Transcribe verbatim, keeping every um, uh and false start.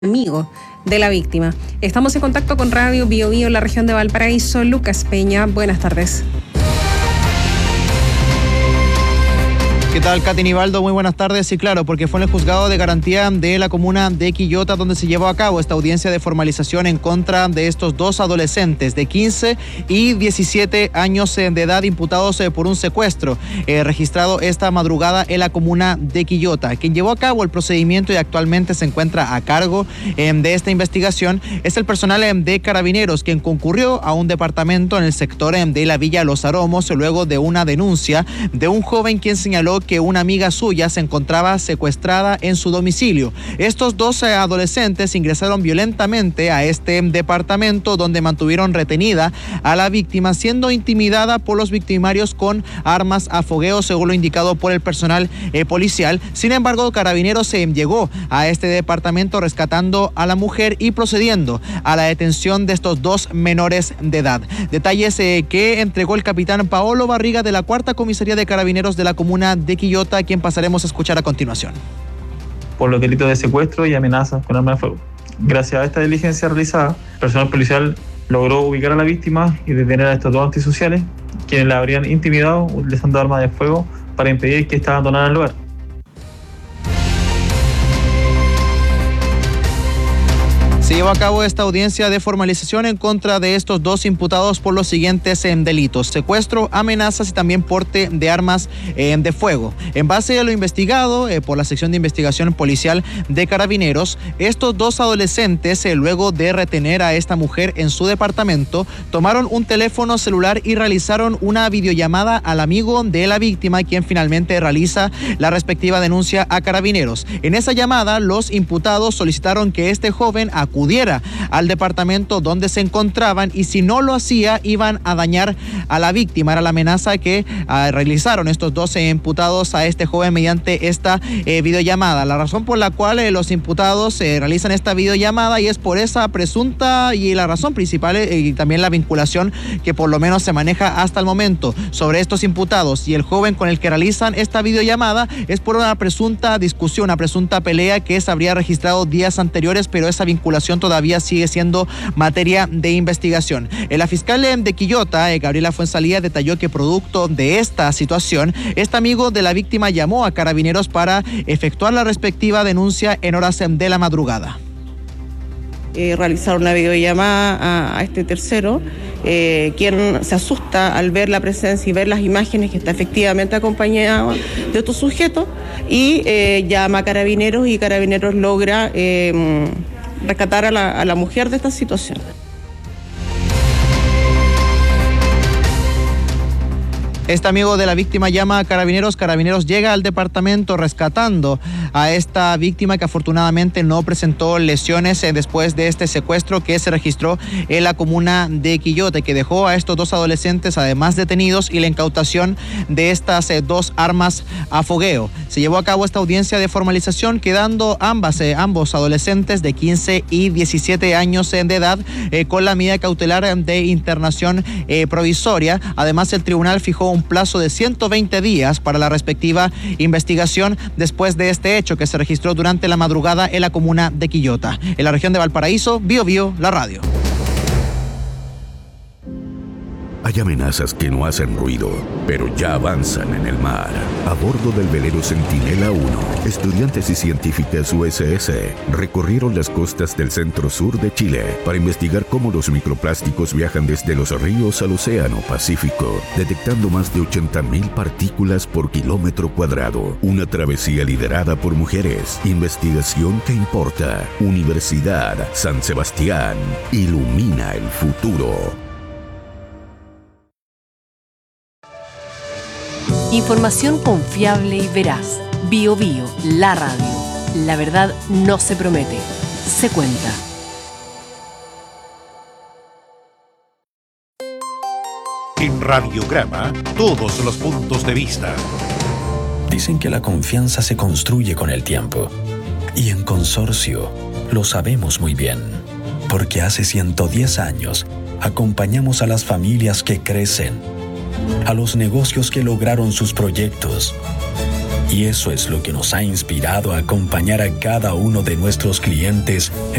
amigo de la víctima. Estamos en contacto con Radio Bio Bio en la región de Valparaíso. Lucas Peña, buenas tardes. ¿Qué tal, Katy Nivaldo? Muy buenas tardes. Sí, claro, porque fue en el juzgado de garantía de la comuna de Quillota donde se llevó a cabo esta audiencia de formalización en contra de estos dos adolescentes de quince y diecisiete años de edad imputados por un secuestro eh, registrado esta madrugada en la comuna de Quillota. Quien llevó a cabo el procedimiento y actualmente se encuentra a cargo eh, de esta investigación es el personal eh, de Carabineros, quien concurrió a un departamento en el sector eh, de la Villa Los Aromos luego de una denuncia de un joven quien señaló que una amiga suya se encontraba secuestrada en su domicilio. Estos dos adolescentes ingresaron violentamente a este departamento donde mantuvieron retenida a la víctima, siendo intimidada por los victimarios con armas a fogueo, según lo indicado por el personal eh, policial. Sin embargo, Carabineros se eh, llegó a este departamento rescatando a la mujer y procediendo a la detención de estos dos menores de edad. Detalles eh, que entregó el capitán Paolo Barriga de la Cuarta Comisaría de Carabineros de la comuna de Quillota, a quien pasaremos a escuchar a continuación. Por los delitos de secuestro y amenazas con arma de fuego. Gracias a esta diligencia realizada, el personal policial logró ubicar a la víctima y detener a estos dos antisociales, quienes la habrían intimidado utilizando armas de fuego para impedir que ésta abandonara el lugar. Se llevó a cabo esta audiencia de formalización en contra de estos dos imputados por los siguientes eh, delitos: secuestro, amenazas y también porte de armas eh, de fuego. En base a lo investigado eh, por la sección de investigación policial de Carabineros, estos dos adolescentes, eh, luego de retener a esta mujer en su departamento, tomaron un teléfono celular y realizaron una videollamada al amigo de la víctima, quien finalmente realiza la respectiva denuncia a Carabineros. En esa llamada, los imputados solicitaron que este joven acudiera al departamento donde se encontraban y si no lo hacía iban a dañar a la víctima. Era la amenaza que uh, realizaron estos doce imputados a este joven mediante esta eh, videollamada. La razón por la cual eh, los imputados eh, realizan esta videollamada y es por esa presunta y la razón principal eh, y también la vinculación que por lo menos se maneja hasta el momento sobre estos imputados y el joven con el que realizan esta videollamada es por una presunta discusión, una presunta pelea que se habría registrado días anteriores, pero esa vinculación todavía sigue siendo materia de investigación. La fiscal de Quillota, Gabriela Fuenzalía, detalló que producto de esta situación, este amigo de la víctima llamó a Carabineros para efectuar la respectiva denuncia en horas de la madrugada. Eh, realizaron una videollamada a, a este tercero, eh, quien se asusta al ver la presencia y ver las imágenes que está efectivamente acompañado de estos sujetos y eh, llama a Carabineros y Carabineros logra eh, rescatar a la, a la mujer de esta situación. Este amigo de la víctima llama a Carabineros. Carabineros llega al departamento rescatando a esta víctima que afortunadamente no presentó lesiones eh, después de este secuestro que se registró en la comuna de Quillota, que dejó a estos dos adolescentes además detenidos y la incautación de estas eh, dos armas a fogueo. Se llevó a cabo esta audiencia de formalización quedando ambas, eh, ambos adolescentes de quince y diecisiete años eh, de edad eh, con la medida cautelar de internación eh, provisoria. Además, el tribunal fijó un plazo de ciento veinte días para la respectiva investigación después de este hecho que se registró durante la madrugada en la comuna de Quillota. En la región de Valparaíso, Bio Bio, la radio. Hay amenazas que no hacen ruido, pero ya avanzan en el mar. A bordo del velero Centinela uno, estudiantes y científicas U S S recorrieron las costas del centro-sur de Chile para investigar cómo los microplásticos viajan desde los ríos al océano Pacífico, detectando más de ochenta mil partículas por kilómetro cuadrado. Una travesía liderada por mujeres. Investigación que importa. Universidad San Sebastián. Ilumina el futuro. Información confiable y veraz. Bio Bio, la radio. La verdad no se promete, se cuenta. En Radiograma, todos los puntos de vista. Dicen que la confianza se construye con el tiempo. Y en Consorcio lo sabemos muy bien. Porque hace ciento diez años acompañamos a las familias que crecen, a los negocios que lograron sus proyectos Y eso es lo que nos ha inspirado a acompañar a cada uno de nuestros clientes